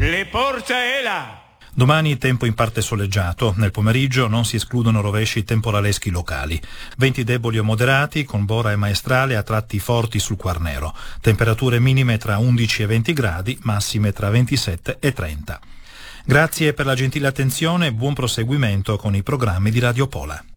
Le porta è là. Domani tempo in parte soleggiato, nel pomeriggio non si escludono rovesci temporaleschi locali. Venti deboli o moderati, con bora e maestrale a tratti forti sul Quarnero. Temperature minime tra 11 e 20 gradi, massime tra 27 e 30. Grazie per la gentile attenzione e buon proseguimento con i programmi di Radio Pola.